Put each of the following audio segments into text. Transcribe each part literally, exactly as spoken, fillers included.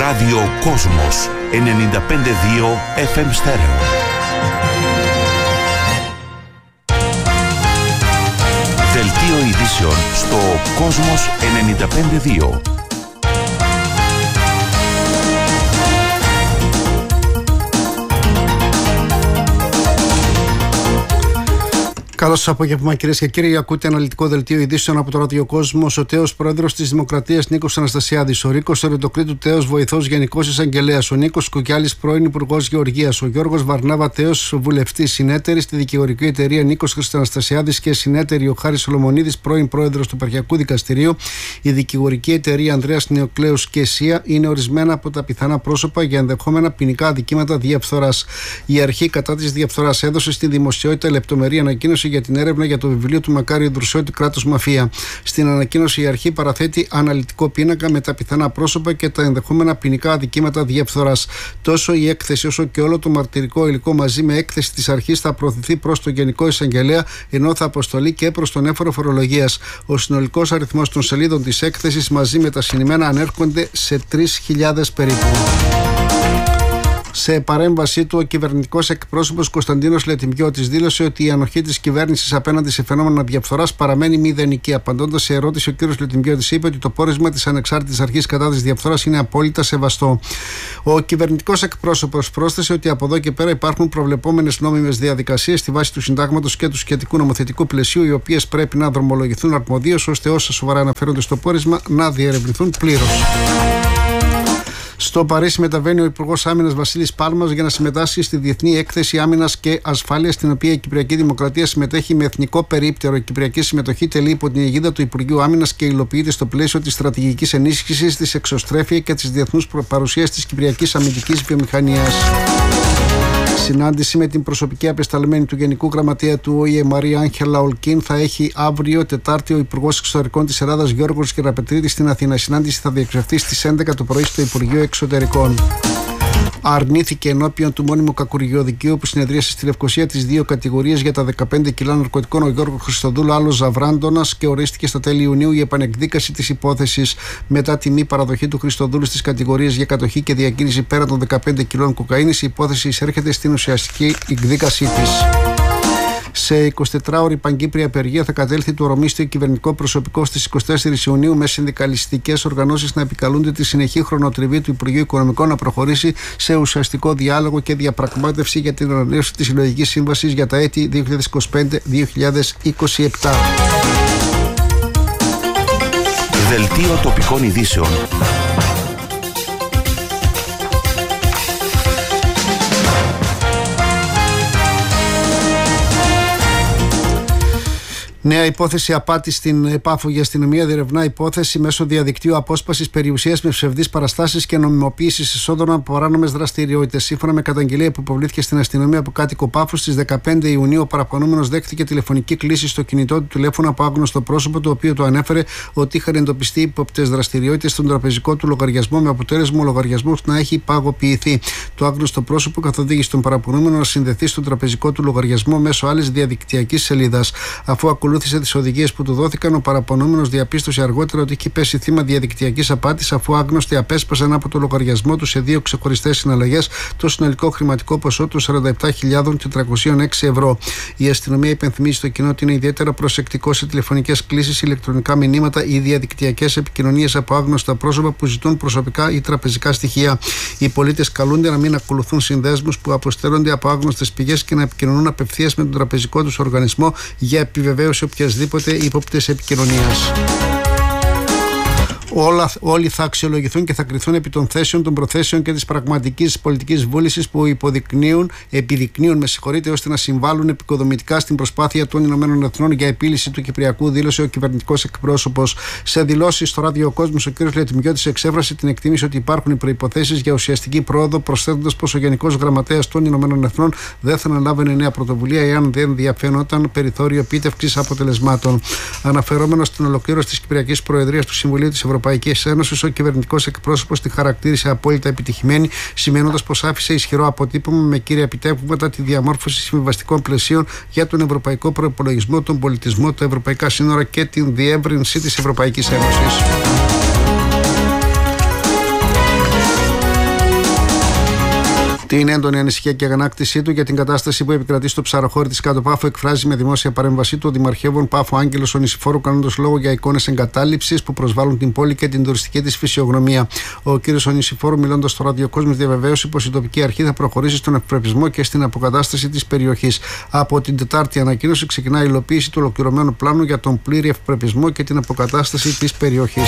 Ράδιο Κόσμος ενενήντα πέντε κόμμα δύο εφ εμ Στέρεο. Δελτίο ειδήσεων στο Κόσμος ενενήντα πέντε κόμμα δύο. Καλώς σας απόγευμα, κυρίες και κύριοι. Ακούτε αναλυτικό δελτίο ειδήσεων από το Ράδιο Κόσμος. Ο τέος πρόεδρος της Δημοκρατίας Νίκος Αναστασιάδης, ο Ρίκος Ορεντοκρίτου τέος βοηθός γενικός εισαγγελέας, ο Νίκος Κουκιάλης πρώην υπουργός Γεωργίας, ο Γιώργος Βαρνάβα τέος βουλευτής, συνέτερη στη δικηγορική εταιρεία Νίκος Αναστασιάδης και συνέτερη ο Χάρης Σολομονίδης πρώην πρόεδρος του Επαρχιακού Δικαστηρίου. Η δικηγορική εταιρεία Ανδρέας Νεοκλέους και ΣΥΑ είναι ορισμένα από τα πιθανά πρόσωπα για ενδεχόμενα ποινικά αδικήματα διαφθοράς. Η αρχή κατά της διαφθοράς έδωσε στη δημοσιότητα λεπτομερή ανακοίνωση για την έρευνα για το βιβλίο του Μακάριου Δρουσιώτη «Κράτος Μαφία». Στην ανακοίνωση η αρχή παραθέτει αναλυτικό πίνακα με τα πιθανά πρόσωπα και τα ενδεχόμενα ποινικά αδικήματα διαφθοράς. Τόσο η έκθεση όσο και όλο το μαρτυρικό υλικό μαζί με έκθεση της αρχής θα προωθηθεί προς τον Γενικό Εισαγγελέα, ενώ θα αποστολεί και προς τον Έφορο Φορολογίας. Ο συνολικός αριθμός των σελίδων της έκθεσης μαζί με τα συνημένα ανέρχονται σε τρεις χιλιάδες περίπου. Σε παρέμβασή του, ο κυβερνητικός εκπρόσωπος Κωνσταντίνος Λετιμιώτης δήλωσε ότι η ανοχή της κυβέρνησης απέναντι σε φαινόμενα διαφθοράς παραμένει μηδενική. Απαντώντας σε ερώτηση, ο κ. Λετιμιώτης είπε ότι το πόρισμα της ανεξάρτητης αρχής κατά της διαφθοράς είναι απόλυτα σεβαστό. Ο κυβερνητικός εκπρόσωπος πρόσθεσε ότι από εδώ και πέρα υπάρχουν προβλεπόμενες νόμιμες διαδικασίες στη βάση του συντάγματος και του σχετικού νομοθετικού πλαισίου, οι οποίες πρέπει να δρομολογηθούν αρμοδίως ώστε όσα σοβαρά αναφέρονται στο πόρισμα να διερευνηθούν πλήρως. Στο Παρίσι μεταβαίνει ο Υπουργός Άμυνας Βασίλης Πάλμας για να συμμετάσχει στη Διεθνή Έκθεση Άμυνας και Ασφάλειας, στην οποία η Κυπριακή Δημοκρατία συμμετέχει με εθνικό περίπτερο. Η κυπριακή συμμετοχή τελεί υπό την αιγίδα του Υπουργείου Άμυνας και υλοποιείται στο πλαίσιο της στρατηγικής ενίσχυσης, της εξωστρέφεια και της διεθνούς παρουσίας της κυπριακής αμυντικής βιομηχανίας. Συνάντηση με την προσωπική απεσταλμένη του Γενικού Γραμματέα του ΟΗΕ Μαρία Άγχελα Ολκίν θα έχει αύριο Τετάρτη ο Υπουργός Εξωτερικών της Ελλάδας Γιώργος Γεραπετρίδης στην Αθήνα. Η συνάντηση θα διεξαχθεί στις έντεκα το πρωί στο Υπουργείο Εξωτερικών. Αρνήθηκε ενώπιον του μόνιμου κακουργιοδικείου που συνεδρίασε στη Λευκοσία τις δύο κατηγορίες για τα δεκαπέντε κιλά ναρκωτικών ο Γιώργος Χριστοδούλου, άλλος Ζαβράντονας, και ορίστηκε στα τέλη Ιουνίου η επανεκδίκαση της υπόθεσης. Μετά τη μη παραδοχή του Χριστοδούλου στις κατηγορίες για κατοχή και διακίνηση πέραν των δεκαπέντε κιλών κοκαίνης, η υπόθεση εισέρχεται στην ουσιαστική εκδίκασή της. Σε εικοσιτετράωρη παγκύπρια απεργία θα κατέλθει το ορομίστιο κυβερνητικό προσωπικό στις είκοσι τέσσερις Ιουνίου, με συνδικαλιστικές οργανώσεις να επικαλούνται τη συνεχή χρονοτριβή του Υπουργείου Οικονομικών να προχωρήσει σε ουσιαστικό διάλογο και διαπραγμάτευση για την ανανέωση της συλλογικής σύμβασης για τα έτη δύο χιλιάδες είκοσι πέντε δύο χιλιάδες είκοσι επτά. Δελτίο τοπικών ειδήσεων. Νέα υπόθεση απάτη στην Επάφο. Η αστυνομία διερευνά υπόθεση μέσω διαδικτύου απόσπασης περιουσίας με ψευδείς παραστάσεις και νομιμοποίησης εισόδων από παράνομες δραστηριότητες. Σύμφωνα με καταγγελία που υποβλήθηκε στην αστυνομία από κάτοικο Πάφου, στις δεκαπέντε Ιουνίου, ο παραπονούμενος δέχτηκε τηλεφωνική κλήση στο κινητό του τηλέφωνο από άγνωστο πρόσωπο, το οποίο του ανέφερε ότι είχαν εντοπιστεί ύποπτες δραστηριότητες στον τραπεζικό του λογαριασμό, με αποτέλεσμα ο λογαριασμός να έχει παγωποιηθεί. Το άγνωστο πρόσωπο καθοδήγησε τον παραπονούμενο να συνδεθεί στον τραπεζικό του λογαριασμό μέσω άλλης διαδικτυακής σελίδας. Αφού ακολούθησε τις οδηγίες που του δόθηκαν, ο παραπονούμενος διαπίστωσε αργότερα ότι είχε πέσει θύμα διαδικτυακής απάτης, αφού άγνωστοι απέσπασαν από το λογαριασμό του σε δύο ξεχωριστές συναλλαγές το συνολικό χρηματικό ποσό του σαράντα επτά χιλιάδες τετρακόσια έξι ευρώ. Η αστυνομία υπενθυμίζει στο κοινό ότι είναι ιδιαίτερα προσεκτικό σε τηλεφωνικές κλήσεις, ηλεκτρονικά μηνύματα ή διαδικτυακές επικοινωνίες από άγνωστα πρόσωπα που ζητούν προσωπικά ή τραπεζικά στοιχεία. Οι πολίτες καλούνται να μην ακολουθούν συνδέσμους που αποστέλλονται από άγνωστες πηγές και να επικοινωνούν απευθείας με τον τραπεζικό τους οργανισμό για επιβεβαίωση οποιασδήποτε ύποπτες επικοινωνίας. Όλα, όλοι θα αξιολογηθούν και θα κριθούν επί των θέσεων, των προθέσεων και της πραγματικής πολιτικής βούλησης που υποδεικνύουν, επιδεικνύουν με συγχωρείτε, ώστε να συμβάλλουν επικοδομητικά στην προσπάθεια των Ηνωμένων Εθνών για επίλυση του Κυπριακού, δήλωσε ο κυβερνητικός εκπρόσωπος. Σε δηλώσεις στο Ράδιο Κόσμος, ο κ. Λετιμιώτης εξέφρασε την εκτίμηση ότι υπάρχουν οι προϋποθέσεις για ουσιαστική πρόοδο, προσθέτοντας πως ο Γενικός Γραμματέας των Ηνωμένων Εθνών δεν θα αναλάβαινε νέα πρωτοβουλία εάν δεν διαφαίνονταν περιθώριο επίτευξης αποτελεσμάτων. Αναφερόμενος στην ολοκλήρωση της Κυπριακής Προεδρίας του Συμβουλίου της Ευρωπαϊκής Ένωσης, ο κυβερνητικός εκπρόσωπος τη χαρακτήρισε απόλυτα επιτυχημένη, σημαίνοντας πως άφησε ισχυρό αποτύπωμα με κύρια επιτεύγματα τη διαμόρφωση συμβιβαστικών πλαισίων για τον ευρωπαϊκό προϋπολογισμό, τον πολιτισμό, τα ευρωπαϊκά σύνορα και την διεύρυνση της Ευρωπαϊκής Ένωσης. Την έντονη ανησυχία και αγανάκτησή του για την κατάσταση που επικρατεί στο ψαροχώρι της Κάτω Πάφου εκφράζει με δημόσια παρέμβασή του ο Δημαρχεύων Πάφου Άγγελος Ονησιφόρου, κάνοντας λόγο για εικόνες εγκατάλειψης που προσβάλλουν την πόλη και την τουριστική της φυσιογνωμία. Ο κ. Ονησιφόρου, μιλώντας στο ραδιοκόσμος, διαβεβαίωσε πως η τοπική αρχή θα προχωρήσει στον ευπρεπισμό και στην αποκατάσταση της περιοχής. Από την Τετάρτη ανακοίνωση ξεκινά η υλοποίηση του ολοκληρωμένου πλάνου για τον πλήρη ευπρεπισμό και την αποκατάσταση της περιοχής.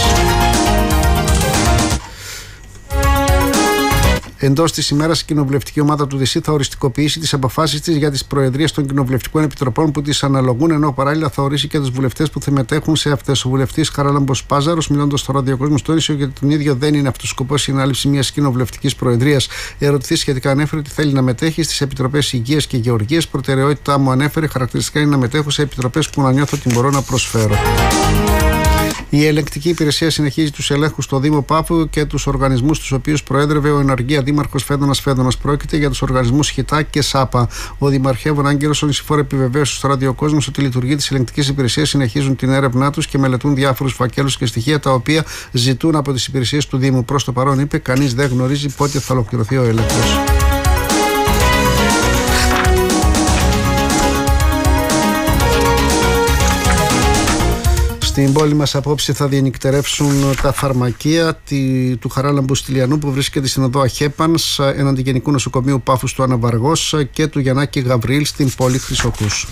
Εντός της ημέρας, η κοινοβουλευτική ομάδα του ΔΣ θα οριστικοποιήσει τις αποφάσεις της για τις προεδρίες των κοινοβουλευτικών επιτροπών που τις αναλογούν, ενώ παράλληλα θα ορίσει και τους βουλευτές που θα μετέχουν σε αυτές. Ο βουλευτής Χαράλαμπος Πάζαρος, μιλώντας στο ραδιοκόσμο, τόνισε ότι τον ίδιο δεν είναι αυτός ο σκοπός η ανάληψη μιας κοινοβουλευτικής προεδρίας. Ερωτηθεί σχετικά, ανέφερε ότι θέλει να μετέχει στις επιτροπές Υγείας και Γεωργίας. Προτεραιότητά μου, ανέφερε, χαρακτηριστικά είναι να μετέχω σε επιτροπές που να νιώθω ότι μπορώ να προσφέρω. Η ελεγκτική υπηρεσία συνεχίζει τους ελέγχους στο Δήμο Πάφου και τους οργανισμούς τους οποίους προέδρευε ο εναργία Δήμαρχος Φέδωνας Φέδωνας. Πρόκειται για τους οργανισμούς ΧΙΤΑ και ΣΑΠΑ. Ο Δημαρχεύων Άγγελος Ονησιφόρου επιβεβαίωσε στο ραδιοκόσμος ότι οι λειτουργοί της ελεγκτικής υπηρεσίας συνεχίζουν την έρευνά τους και μελετούν διάφορους φακέλους και στοιχεία τα οποία ζητούν από τις υπηρεσίες του Δήμου. Προς το παρόν, είπε, κανείς δεν γνωρίζει πότε θα ολοκληρωθεί ο έλεγχος. Στην πόλη μας απόψε θα διενυκτερεύσουν τα φαρμακεία του Χαράλαμπου Στυλιανού που βρίσκεται στην οδό Αχέπανς, εναντί Γενικού Νοσοκομείου Πάφους του Αναβαργός και του Γιαννάκη Γαβριήλ στην πόλη Χρυσοχούς.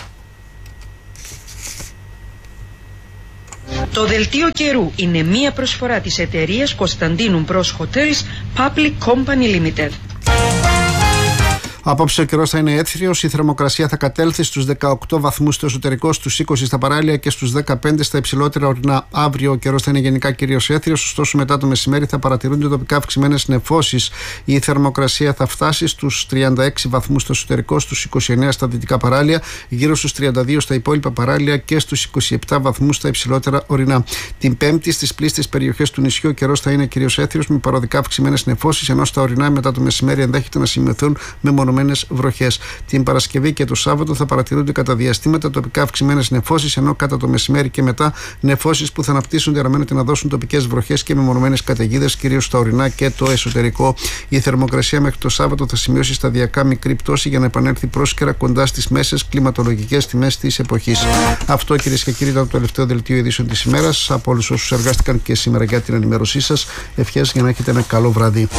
Το δελτίο καιρού είναι μία προσφορά της εταιρείας Κωνσταντίνου Μπρος Hotels Public Company Limited. Απόψε ο καιρός θα είναι έθριος, η θερμοκρασία θα κατέλθει στους δεκαοκτώ βαθμούς στο εσωτερικό, στους είκοσι στα παράλια και στους δεκαπέντε στα υψηλότερα ορεινά. Αύριο ο καιρός θα είναι γενικά κυρίως έθριος, ωστόσο μετά το μεσημέρι θα παρατηρούνται τοπικά αυξημένες νεφώσεις. Η θερμοκρασία θα φτάσει στους τριάντα έξι βαθμούς στο εσωτερικό, στους είκοσι εννέα στα δυτικά παράλια, γύρω στους τριάντα δύο στα υπόλοιπα παράλια και στους είκοσι επτά βαθμούς στα υψηλότερα ορεινά. Την Πέμπτη στις πλήστες περιοχές του νησιού ο καιρός θα είναι κυρίως έθριος με παροδικά αυξημένες νεφώσεις, ενώ στα ορεινά μετά το μεσημέρι ενδέχεται να σημειωθούν μεμονωμένες βροχές. Την Παρασκευή και το Σάββατο θα παρατηρούνται κατά διαστήματα τοπικά αυξημένες νεφώσεις, ενώ κατά το μεσημέρι και μετά νεφώσεις που θα αναπτύσσονται αναμένεται να δώσουν τοπικές βροχές και μεμονωμένες καταιγίδες, κυρίως στα ορεινά και το εσωτερικό. Η θερμοκρασία μέχρι το Σάββατο θα σημειώσει σταδιακά μικρή πτώση για να επανέλθει πρόσκαιρα κοντά στις μέσες κλιματολογικές τιμές της εποχής. Αυτό, κυρίες και κύριοι, ήταν το τελευταίο δελτίο ειδήσεων της ημέρας. Από όλους όσους εργάστηκαν και σήμερα για την ενημέρωσή σας, ευχές για να έχετε ένα καλό βράδυ.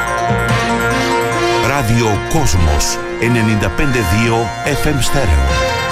Ράδιο Κόσμος ενενήντα πέντε κόμμα δύο εφ εμ Στέρεο.